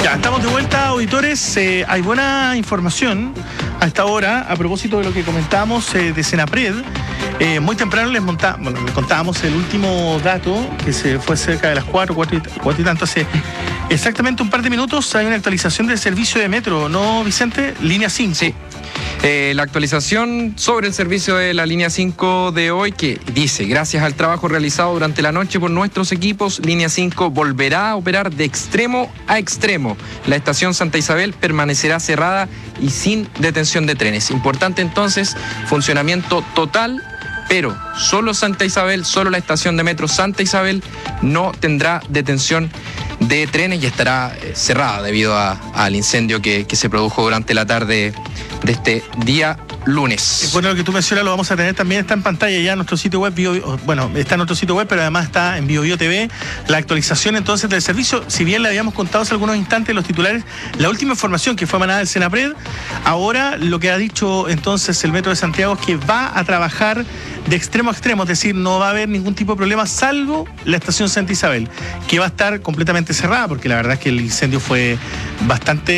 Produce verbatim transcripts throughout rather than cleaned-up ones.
Ya, estamos de vuelta, auditores. Eh, hay buena información a esta hora a propósito de lo que comentábamos eh, de Senapred. Eh, muy temprano les, monta, bueno, les contábamos el último dato, que se fue cerca de las cuatro, cuatro y, cuatro y tanto. Hace exactamente un par de minutos hay una actualización del servicio de metro, ¿no, Vicente? Línea cinco. Sí. Eh, la actualización sobre el servicio de la línea cinco de hoy, que dice: gracias al trabajo realizado durante la noche por nuestros equipos, línea cinco volverá a operar de extremo a extremo. La estación Santa Isabel permanecerá cerrada y sin detención de trenes. Importante entonces, funcionamiento total, pero solo Santa Isabel, solo la estación de metro Santa Isabel no tendrá detención de trenes y estará eh, cerrada debido a, al incendio que, que se produjo durante la tarde de este día lunes. Bueno, lo que tú mencionas lo vamos a tener también, está en pantalla ya en nuestro sitio web, Bio, bueno, está en nuestro sitio web, pero además está en BioBio T V, la actualización entonces del servicio. Si bien le habíamos contado hace algunos instantes los titulares, la última información que fue emanada del Senapred, ahora lo que ha dicho entonces el Metro de Santiago es que va a trabajar de extremo a extremo, es decir, no va a haber ningún tipo de problema salvo la estación Santa Isabel, que va a estar completamente cerrada, porque la verdad es que el incendio fue bastante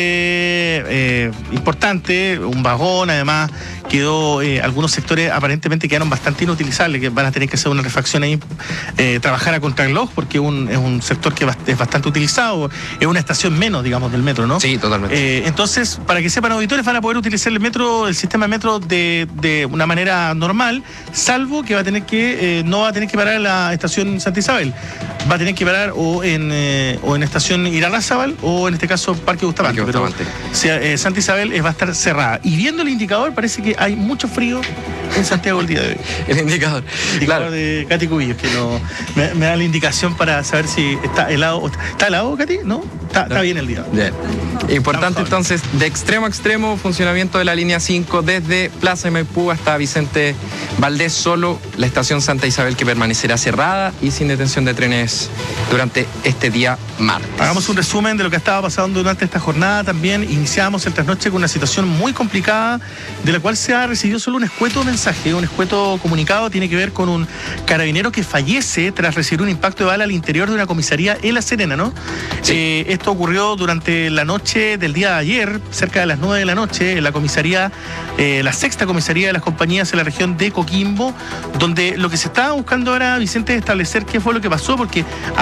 eh, importante, un vagón, además quedó, eh, algunos sectores aparentemente quedaron bastante inutilizables, que van a tener que hacer una refacción ahí, eh, trabajar a contrarreloj, porque un, es un sector que es bastante utilizado, es una estación menos, digamos, del metro, ¿no? Sí, totalmente. Eh, entonces, para que sepan, auditores, van a poder utilizar el metro, el sistema de metro de, de una manera normal, salvo que va a tener que, eh, no va a tener que parar en la estación Santa Isabel, va a tener que parar o en, eh, o en estación Irarrázaval o en este caso Parque Bustamante. Parque Bustamante. Pero, o sea, eh, Santa Isabel eh, va a estar cerrada. Y viendo el indicador, parece que hay mucho frío en Santiago el día de hoy. El indicador. El indicador claro. de Katy Cubillos, que no, me, me da la indicación para saber si está helado. ¿Está helado, Katy? ¿No? Está, está bien el día. Bien. Importante entonces, de extremo a extremo, funcionamiento de la línea cinco desde Plaza Maipú hasta Vicente Valdés, solo la estación Santa Isabel que permanecerá cerrada y sin detención de trenes durante este día martes. Hagamos un resumen de lo que estaba pasando durante esta jornada. También iniciamos el trasnoche con una situación muy complicada, de la cual se ha recibido solo un escueto mensaje, un escueto comunicado. Tiene que ver con un carabinero que fallece tras recibir un impacto de bala al interior de una comisaría en La Serena, ¿no? Sí. Eh, esto ocurrió durante la noche del día de ayer, cerca de las nueve de la noche, en la comisaría, eh, la sexta comisaría de las compañías en la región de Coquimbo, donde lo que se estaba buscando era, Vicente, establecer qué fue lo que pasó, porque